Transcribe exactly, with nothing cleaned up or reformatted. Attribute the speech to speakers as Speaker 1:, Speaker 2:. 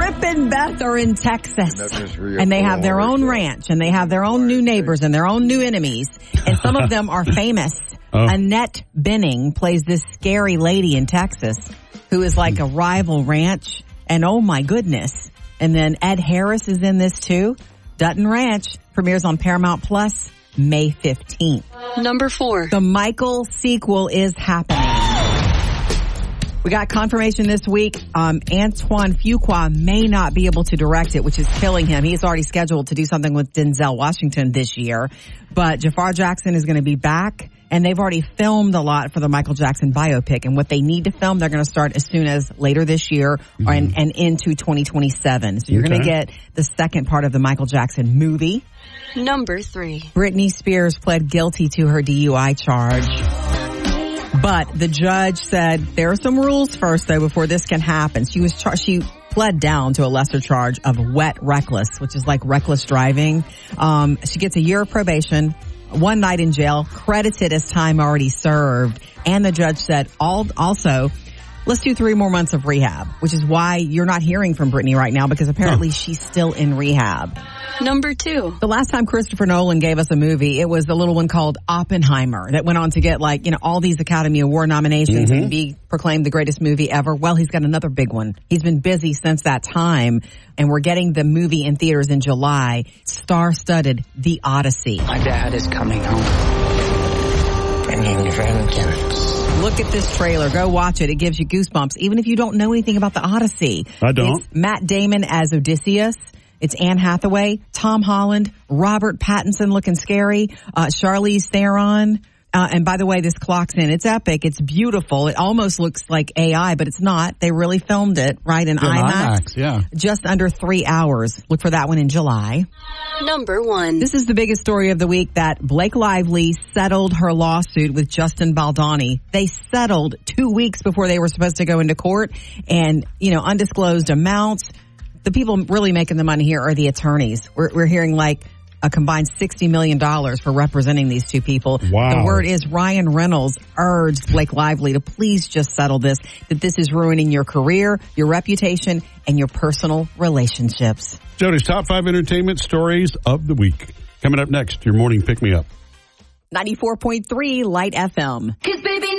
Speaker 1: Rip and Beth are in Texas, and they have their own ranch, and they have their own new neighbors and their own new enemies, and some of them are famous. Oh. Annette Bening plays this scary lady in Texas who is like a rival ranch, and oh my goodness. And then Ed Harris is in this too. Dutton Ranch premieres on Paramount Plus May fifteenth.
Speaker 2: Number four.
Speaker 1: The Michael sequel is happening. We got confirmation this week. Um, Antoine Fuqua may not be able to direct it, which is killing him. He is already scheduled to do something with Denzel Washington this year. But Jafar Jackson is going to be back, and they've already filmed a lot for the Michael Jackson biopic. And what they need to film, they're going to start as soon as later this year mm-hmm. or and, and into twenty twenty-seven. So you're okay. going to get the second part of the Michael Jackson movie.
Speaker 2: Number three.
Speaker 1: Britney Spears pled guilty to her D U I charge. But the judge said there are some rules first, though, before this can happen. She was char- she pled down to a lesser charge of wet reckless, which is like reckless driving. Um, she gets a year of probation, one night in jail, credited as time already served. And the judge said all, also, let's do three more months of rehab, which is why you're not hearing from Britney right now, because apparently huh. she's still in rehab.
Speaker 2: Number two.
Speaker 1: The last time Christopher Nolan gave us a movie, it was the little one called Oppenheimer that went on to get like, you know, all these Academy Award nominations mm-hmm. and be proclaimed the greatest movie ever. Well, he's got another big one. He's been busy since that time, and we're getting the movie in theaters in July. Star-studded The Odyssey.
Speaker 3: My dad is coming home. Bringing vengeance.
Speaker 1: Look at this trailer. Go watch it. It gives you goosebumps, even if you don't know anything about The Odyssey.
Speaker 4: I don't.
Speaker 1: It's Matt Damon as Odysseus. It's Anne Hathaway, Tom Holland, Robert Pattinson looking scary, uh, Charlize Theron. Uh, and by the way, this clocks in. It's epic. It's beautiful. It almost looks like A I, but it's not. They really filmed it, right, in, in IMAX.
Speaker 4: IMAX, yeah.
Speaker 1: Just under three hours. Look for that one in July.
Speaker 2: Number one.
Speaker 1: This is the biggest story of the week, that Blake Lively settled her lawsuit with Justin Baldoni. They settled two weeks before they were supposed to go into court, and, you know, undisclosed amounts. The people really making the money here are the attorneys. We're, we're hearing like a combined sixty million dollars for representing these two people.
Speaker 4: Wow.
Speaker 1: The word is Ryan Reynolds urged Blake Lively to please just settle this, that this is ruining your career, your reputation, and your personal relationships.
Speaker 4: Jody's top five entertainment stories of the week. Coming up next, your morning pick-me-up.
Speaker 1: ninety-four point three Light F M.